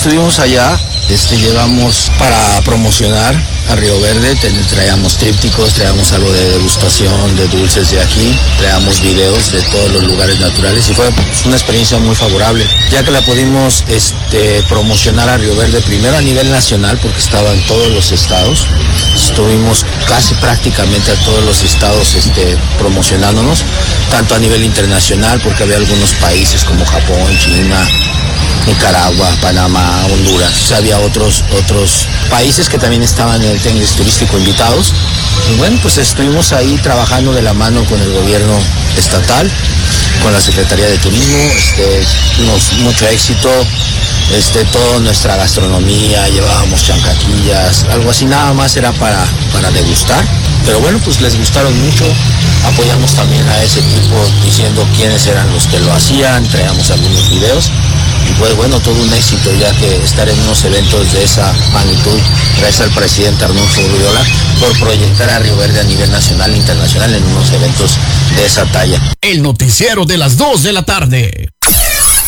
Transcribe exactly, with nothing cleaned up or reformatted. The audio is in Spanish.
estuvimos allá, este, llevamos para promocionar a Río Verde, traíamos trípticos, traíamos algo de degustación de dulces de aquí, traíamos videos de todos los lugares naturales y fue una experiencia muy favorable, ya que la pudimos este, promocionar a Río Verde primero a nivel nacional porque estaba en todos los estados, estuvimos casi prácticamente a todos los estados este, promocionándonos, tanto a nivel internacional porque había algunos países como Japón, China, Nicaragua, Panamá, Honduras, o sea, había otros, otros países que también estaban en el Tianguis Turístico invitados. Y bueno, pues estuvimos ahí trabajando de la mano con el gobierno estatal, con la Secretaría de Turismo, este, tuvimos mucho éxito, este, toda nuestra gastronomía, llevábamos chancaquillas, algo así, nada más era para, para degustar. Pero bueno, pues les gustaron mucho, apoyamos también a ese equipo diciendo quiénes eran los que lo hacían, traíamos algunos videos. Y pues bueno, todo un éxito, ya que estar en unos eventos de esa magnitud, gracias al presidente Arnulfo Urriola por proyectar a Río Verde a nivel nacional e internacional en unos eventos de esa talla. El noticiero de las dos de la tarde.